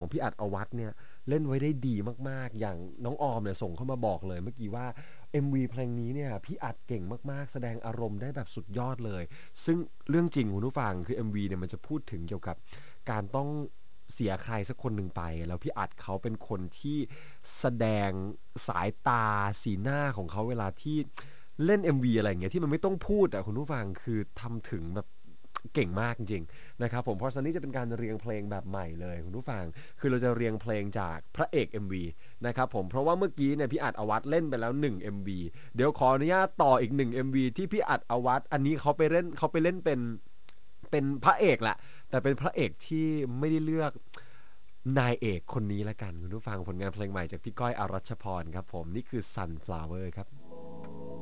พี่อัดอวัตเนี่ยเล่นไว้ได้ดีมากๆอย่างน้องออมเนี่ยส่งเข้ามาบอกเลยเมื่อกี้ว่า MV เพลงนี้เนี่ยพี่อัดเก่งมากๆแสดงอารมณ์ได้แบบสุดยอดเลยซึ่งเรื่องจริงคุณผู้ฟังคือ MV เนี่ยมันจะพูดถึงเกี่ยวกับการต้องเสียใครสักคนหนึ่งไปแล้วพี่อัดเขาเป็นคนที่แสดงสายตาสีหน้าของเขาเวลาที่เล่น MV อะไรอย่างเงี้ยที่มันไม่ต้องพูดอ่ะคุณผู้ฟังคือทำถึงแบบเก่งมากจริงๆนะครับผมเพราะฉะนั้นนี่จะเป็นการเรียงเพลงแบบใหม่เลยคุณผู้ฟังคือเราจะเรียงเพลงจากพระเอก MV นะครับผมเพราะว่าเมื่อกี้เนี่ยพี่อัดอวัตเล่นไปแล้ว1 MV เดี๋ยวขออนุญาตต่ออีก1 MV ที่พี่อัดอวัตอันนี้เขาไปเล่นเป็นพระเอกแหละแต่เป็นพระเอกที่ไม่ได้เลือกนายเอกคนนี้ละกันคุณผู้ฟังผลงานเพลงใหม่จากพี่ก้อยอรัชพรครับผมนี่คือ Sunflower ครับ